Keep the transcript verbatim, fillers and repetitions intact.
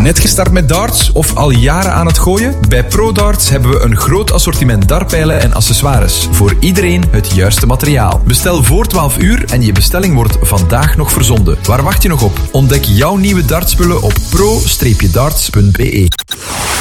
Net gestart met darts of al jaren aan het gooien? Bij ProDarts hebben we een groot assortiment dartpijlen en accessoires. Voor iedereen het juiste materiaal. Bestel voor twaalf uur en je bestelling wordt vandaag nog verzonden. Waar wacht je nog op? Ontdek jouw nieuwe dartspullen op pro dash darts punt b e.